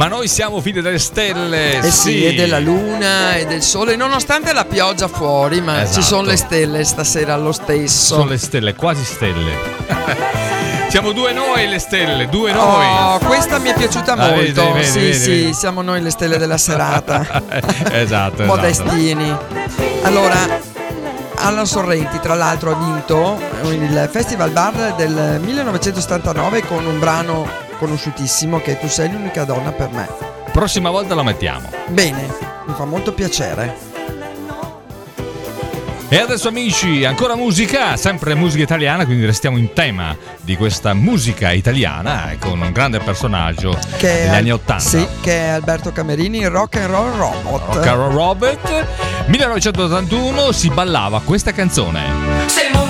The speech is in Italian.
Ma noi siamo figli delle stelle. Sì, e della luna e del sole, nonostante la pioggia fuori, ma esatto. Ci sono le stelle stasera lo stesso. Sono le stelle, quasi stelle. Siamo due noi le stelle, due noi. Oh, questa mi è piaciuta molto. Vedi. Sì, siamo noi le stelle della serata. Esatto. Modestini. Allora, Alan Sorrenti, tra l'altro, ha vinto il Festival Bar del 1979 con un brano conosciutissimo che è Tu sei l'unica donna per me. Prossima volta la mettiamo. Bene, mi fa molto piacere. E adesso amici, ancora musica, sempre musica italiana, quindi restiamo in tema di questa musica italiana con un grande personaggio degli anni 80. Sì, che è Alberto Camerini, Rock and Roll Robot. Rock and Roll Robot. 1981 si ballava questa canzone.